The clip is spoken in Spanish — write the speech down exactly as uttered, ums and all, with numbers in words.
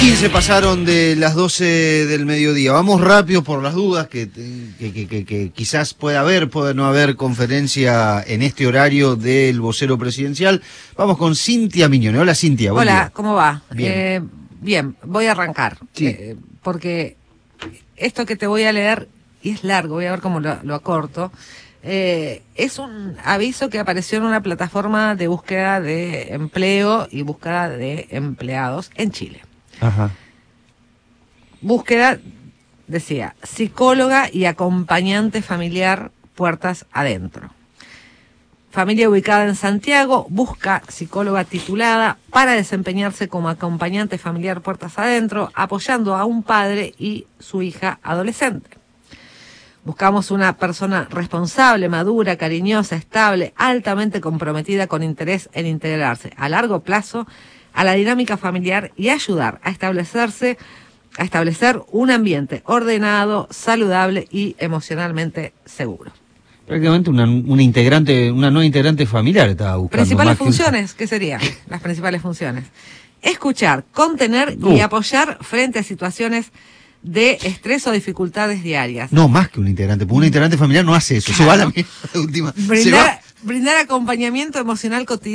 quince pasaron de las doce del mediodía. Vamos rápido por las dudas que, que, que, que, que quizás pueda haber, puede no haber conferencia en este horario del vocero presidencial. Vamos con Cintia Mignone. Hola, Cintia. Buen Hola, día. ¿cómo va? Bien. Eh, bien, voy a arrancar. Sí. Eh, porque esto que te voy a leer, y es largo, voy a ver cómo lo, lo acorto, eh, es un aviso que apareció en una plataforma de búsqueda de empleo y búsqueda de empleados en Chile. Ajá. Búsqueda, decía, psicóloga y acompañante familiar, puertas adentro. Familia ubicada en Santiago, busca psicóloga titulada para desempeñarse como acompañante familiar puertas adentro, apoyando a un padre y su hija adolescente. Buscamos una persona responsable, madura, cariñosa, estable, altamente comprometida con interés en integrarse a largo plazo a la dinámica familiar y ayudar a establecerse, a establecer un ambiente ordenado, saludable y emocionalmente seguro. Prácticamente una, una integrante, una nueva integrante familiar estaba buscando. Principales más que- funciones, ¿qué serían? Las principales funciones. Escuchar, contener Uh. y apoyar frente a situaciones de estrés o dificultades diarias. No, más que un integrante, porque un integrante familiar no hace eso. Se va a la, Claro. mierda, la última. Se va. Brindar, brindar acompañamiento emocional cotidiano